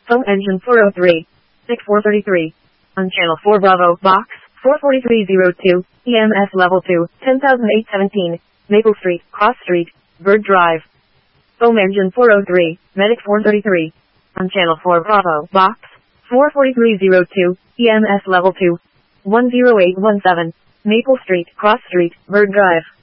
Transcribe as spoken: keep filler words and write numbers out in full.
Foam engine four oh three. Stick four thirty-three. On channel four Bravo, box, four forty-three oh two, E M S level two, ten thousand eight hundred seventeen, Maple Street, Cross Street, Bird Drive. Foam engine four oh three, Medic four thirty-three. On channel four Bravo, box, four forty-three oh two, E M S level two, one oh eight one seven, Maple Street, Cross Street, Bird Drive.